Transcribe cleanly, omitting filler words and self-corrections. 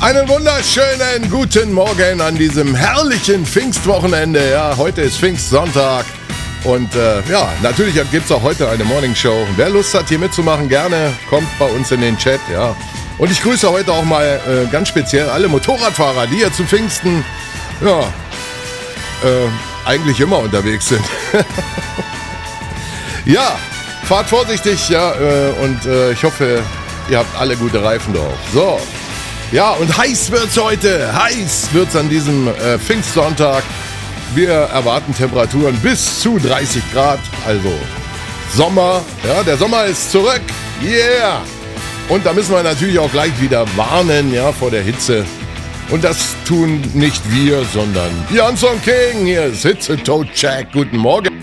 Einen wunderschönen guten Morgen an diesem herrlichen Pfingstwochenende. Ja, heute ist Pfingstsonntag und natürlich gibt es auch heute eine Morningshow. Wer Lust hat, hier mitzumachen, gerne kommt bei uns in den Chat. Ja. Und ich grüße heute auch mal ganz speziell alle Motorradfahrer, die ja zu Pfingsten eigentlich immer unterwegs sind. Ja, fahrt vorsichtig, und ich hoffe, ihr habt alle gute Reifen drauf. So. Ja, und heiß wird's heute. Heiß wird's an diesem Pfingstsonntag. Wir erwarten Temperaturen bis zu 30 Grad. Also Sommer. Ja, der Sommer ist zurück. Yeah. Und da müssen wir natürlich auch gleich wieder warnen, vor der Hitze. Und das tun nicht wir, sondern Jansson King. Hier ist Hitze Toad Jack. Guten Morgen.